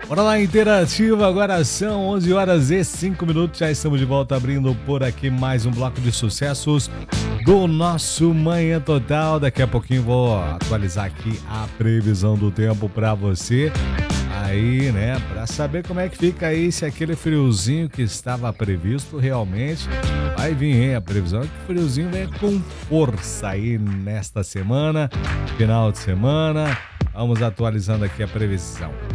Bora lá, interativa, agora são 11 horas e 5 minutos, já estamos de volta abrindo por aqui mais um bloco de sucessos do nosso Manhã Total. Daqui a pouquinho vou atualizar aqui a previsão do tempo para você, aí, né, para saber como é que fica aí, se aquele friozinho que estava previsto realmente vai vir, hein? A previsão é que o friozinho vem com força aí nesta semana, final de semana. Vamos atualizando aqui a previsão.